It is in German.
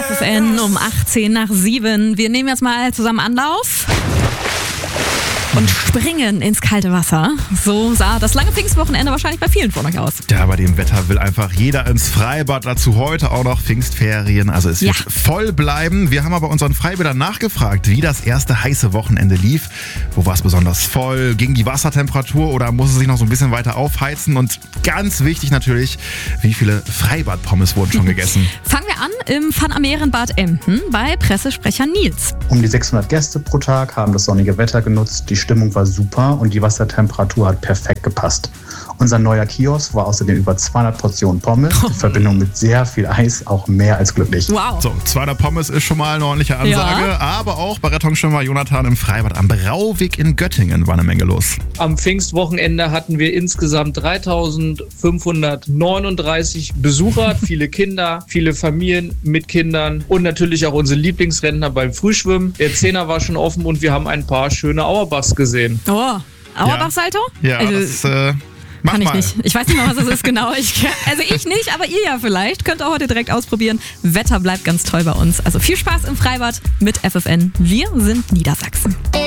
FFN um 7:18. Wir nehmen jetzt mal zusammen Anlauf und springen ins kalte Wasser. So sah das lange Pfingstwochenende wahrscheinlich bei vielen von euch aus. Ja, bei dem Wetter will einfach jeder ins Freibad. Dazu heute auch noch Pfingstferien. Also es wird voll bleiben. Wir haben aber unseren Freibädern nachgefragt, wie das erste heiße Wochenende lief. Wo war es besonders voll? Ging die Wassertemperatur oder muss es sich noch so ein bisschen weiter aufheizen? Und ganz wichtig natürlich, wie viele Freibad-Pommes wurden schon gegessen? Fangen wir an im Van Ameren Bad Emden bei Pressesprecher Nils. Um die 600 Gäste pro Tag haben das sonnige Wetter genutzt. Die Stimmung war super und die Wassertemperatur hat perfekt gepasst. Unser neuer Kiosk war außerdem über 200 Portionen Pommes, in Verbindung mit sehr viel Eis, auch mehr als glücklich. Wow. So, 200 Pommes ist schon mal eine ordentliche Ansage, aber auch bei Rettungsschwimmer Jonathan im Freibad am Brauweg in Göttingen war eine Menge los. Am Pfingstwochenende hatten wir insgesamt 3.539 Besucher, viele Kinder, viele Familien mit Kindern und natürlich auch unsere Lieblingsrentner beim Frühschwimmen. Der Zehner war schon offen und wir haben ein paar schöne Auerbachs gesehen. Oh, Auerbach-Salto? Ja, Kann ich nicht. Ich weiß nicht mal, was das ist genau. Ich nicht, aber ihr ja vielleicht. Könnt ihr heute direkt ausprobieren. Wetter bleibt ganz toll bei uns. Also viel Spaß im Freibad mit FFN. Wir sind Niedersachsen.